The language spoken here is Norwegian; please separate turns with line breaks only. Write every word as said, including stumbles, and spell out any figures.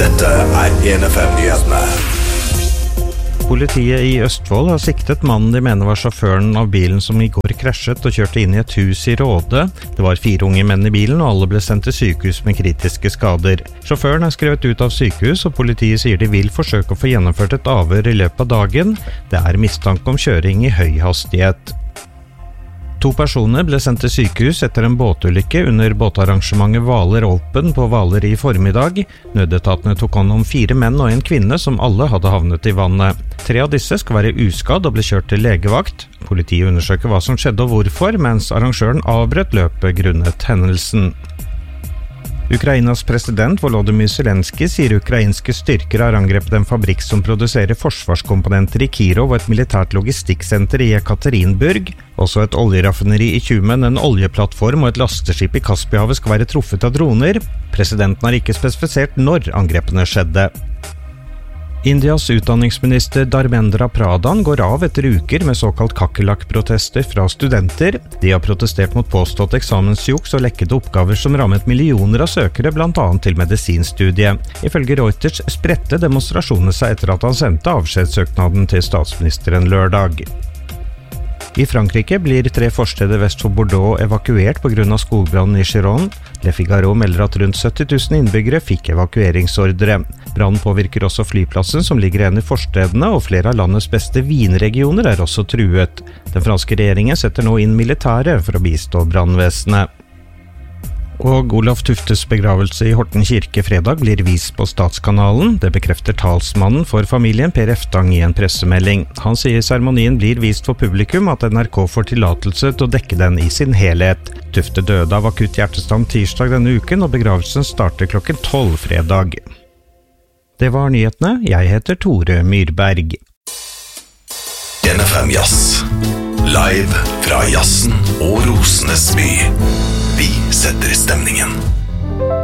Dette er en F M-nyhetene.
Politiet i Østfold har siktet mannen de mener var sjåføren av bilen som i går krasjet og kjørte inn i et hus i Råde. Det var fire unge menn i bilen, og alle ble sendt til sykehus med kritiske skader. Sjåføren er skrevet ut av sykehus, og politiet sier de vil forsøke å få gjennomført et avhør i løpet av dagen. Det er mistanke om kjøring i høy hastighet. To personer ble sendt til sykehus etter en båtulykke under båtarrangementet Hvaler Open på Hvaler i formiddag. Nødetatene tok hånd om fire menn og en kvinne som alle hadde havnet i vannet. Tre av disse skal være uskadd og ble kjørt til legevakt. Politiet undersøker hva som skjedde og hvorfor, mens arrangøren avbrøt løpet grunnet hendelsen. Ukrainas president Volodymyr Zelensky sier ukrainske styrker har angrepet en fabrikk som produserer forsvarskomponenter i Kirov og et militært logistikksenter i Ekaterinburg. Også et oljeraffineri i Tjumen, en oljeplattform og et lasteskip i Kaspihavet skal være truffet av droner. Presidenten har ikke spesifisert når angrepene skjedde. Indias utdanningsminister Dharmendra Pradhan går av etter uker med såkalt kakerlakk-protester fra studenter. De har protestert mot påstått eksamensjuks og lekkede oppgaver som rammet millioner av søkere, blant annet til medisinstudiet. Ifølge Reuters spredte demonstrasjonene seg etter at han sendte avskjedssøknaden til statsministeren lørdag. I Frankrike blir tre forsteder vest for Bordeaux evakuert på grunn av skogbrannen i Gironde. Le Figaro melder at rundt sytti tusen innbyggere fikk evakueringsordre. Brannen påvirker også flyplassen som ligger igjen i forstedene, og flere av landets beste vinregioner er også truet. Den franske regjeringen setter nå inn militære for å bistå brannvesenet. Og Olav Tuftes begravelse i Horten kirke fredag blir vist på Statskanalen. Det bekrefter talsmannen for familien Per Eftang i en pressemelding. Han sier seremonien blir vist for publikum, at N R K får tillatelse til å dekke den i sin helhet. Tufte døde av akutt hjertestand tirsdag denne uken, og begravelsen starter klokken tolv fredag. Det var nyhetene. Jeg heter Tore Myrberg.
en F M Jazz. Live fra jazzen og Rosenes by. Vi setter stemningen.